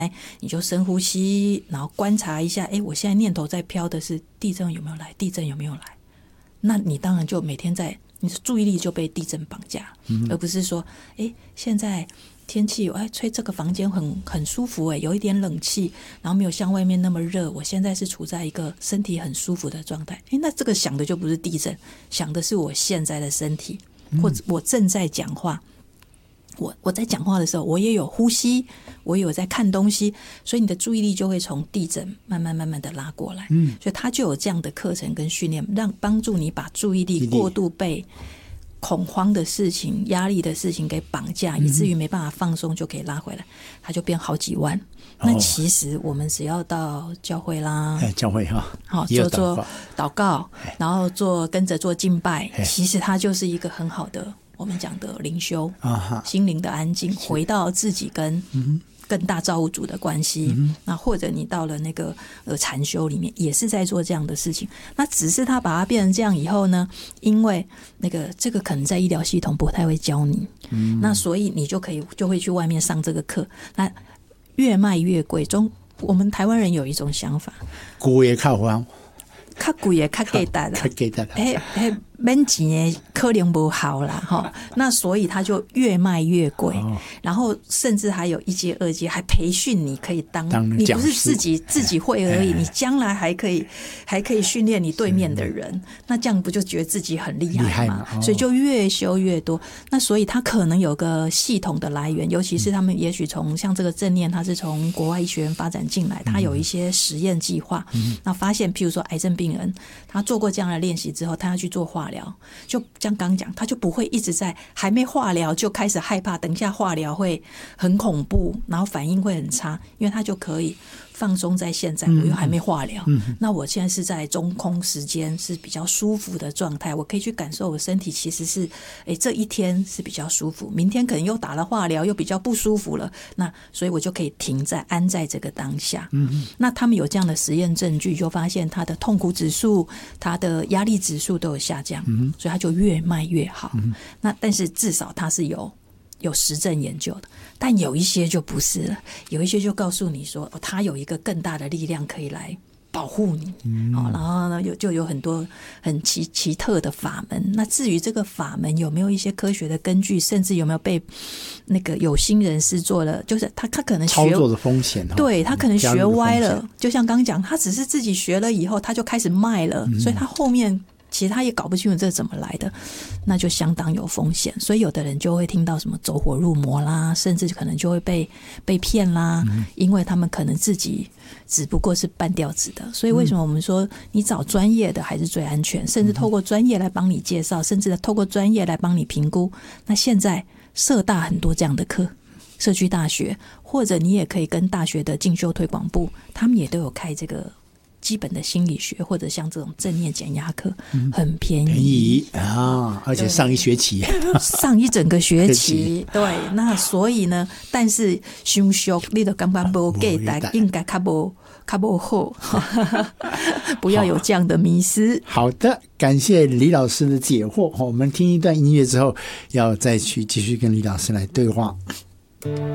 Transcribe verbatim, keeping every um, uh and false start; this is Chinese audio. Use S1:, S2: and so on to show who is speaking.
S1: 你就深呼吸，然后观察一下，哎，我现在念头在飘的是地震有没有来，地震有没有来？那你当然就每天在，你的注意力就被地震绑架，嗯、而不是说，哎，现在天气哎吹这个房间很很舒服哎，有一点冷气，然后没有像外面那么热，我现在是处在一个身体很舒服的状态。哎，那这个想的就不是地震，想的是我现在的身体，或者我正在讲话。我我在讲话的时候，我也有呼吸，我也有在看东西，所以你的注意力就会从地震慢慢慢慢的拉过来。嗯，所以他就有这样的课程跟训练，让帮助你把注意力过度被恐慌的事情、压力的事情给绑架，以至于没办法放松，就可以拉回来，它就变好几万。那其实我们只要到教会啦，
S2: 哎，教会哈，
S1: 好做做祷告，然后做跟着做敬拜，其实它就是一个很好的。我们讲的灵修，啊、心灵的安静，回到自己跟更大造物主的关系。嗯、那或者你到了那个呃禅修里面，也是在做这样的事情。那只是他把它变成这样以后呢，因为那个这个可能在医疗系统不太会教你，嗯、那所以你就可以就会去外面上这个课。那越卖越贵。中我们台湾人有一种想法，
S2: 贵也靠方。
S1: 较贵的较简单啦，
S2: 较简单啦，
S1: 嘿嘿，免钱的可能不好啦哈。那所以他就越卖越贵，哦、然后甚至还有一阶、二阶，还培训你可以当，当你不是自己自己会而已，你将来还可以还可以训练你对面的人。那这样不就觉得自己很厉害吗？哦、所以就越修越多。那所以他可能有个系统的来源，尤其是他们也许从像这个正念，他是从国外医学院发展进来，他有一些实验计划，嗯、那发现譬如说癌症病人他做过这样的练习之后，他要去做化疗，就像刚讲，他就不会一直在还没化疗就开始害怕，等一下化疗会很恐怖，然后反应会很差，因为他就可以放松在现在，我又还没化疗，嗯嗯、那我现在是在中空时间，是比较舒服的状态，我可以去感受我身体其实是，哎，这一天是比较舒服，明天可能又打了化疗，又比较不舒服了，那所以我就可以停在安在这个当下。嗯、那他们有这样的实验证据，就发现他的痛苦指数、他的压力指数都有下降，嗯、所以他就越卖越好。嗯、那但是至少他是有。有实证研究的，但有一些就不是了，有一些就告诉你说，哦，他有一个更大的力量可以来保护你，嗯哦、然后呢，有就有很多很奇奇特的法门。那至于这个法门有没有一些科学的根据，甚至有没有被那个有心人士做了，就是他他可能学
S2: 操作的风险，
S1: 对他可能学歪了，就像刚刚讲，他只是自己学了以后，他就开始卖了，嗯、所以他后面。其实他也搞不清楚这怎么来的，那就相当有风险。所以有的人就会听到什么走火入魔啦，甚至可能就会被被骗啦，嗯、因为他们可能自己只不过是半吊子的。所以为什么我们说你找专业的还是最安全，甚至透过专业来帮你介绍，甚至透过专业来帮你评估。那现在社大很多这样的课，社区大学，或者你也可以跟大学的进修推广部，他们也都有开这个基本的心理学，或者像这种正念减压课，很便宜，
S2: 便宜啊，而且上一学期，
S1: 上一整个学期，对。那所以呢，但是修修你都感觉不给的，应该较不较不好，不要有这样的迷思。
S2: 好的，感谢李老师的解惑。我们听一段音乐之后，要再去继续跟李老师来对话。